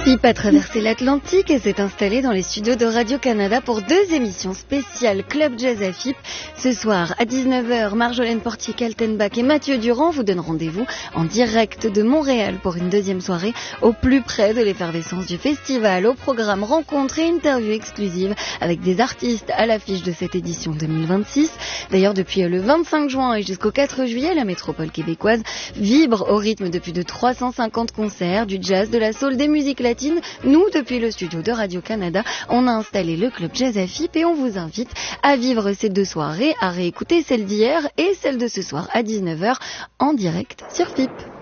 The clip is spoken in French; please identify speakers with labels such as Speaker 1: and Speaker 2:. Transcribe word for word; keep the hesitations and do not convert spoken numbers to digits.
Speaker 1: FIP a traversé l'Atlantique et s'est installé dans les studios de Radio-Canada pour deux émissions spéciales Club Jazz à FIP. Ce soir, à dix-neuf heures, Marjolaine Portier-Kaltenbach et Mathieu Durand vous donnent rendez-vous en direct de Montréal pour une deuxième soirée au plus près de l'effervescence du festival. Au programme, rencontres et interviews exclusives avec des artistes à l'affiche de cette édition deux mille vingt-six. D'ailleurs, depuis le vingt-cinq juin et jusqu'au quatre juillet, la métropole québécoise vibre au rythme de plus de trois cent cinquante concerts, du jazz, de la soul, des musiques latines. Nous, depuis le studio de Radio-Canada, on a installé le Club Jazz à FIP et on vous invite à vivre ces deux soirées, à réécouter celle d'hier et celle de ce soir à dix-neuf heures en direct sur FIP.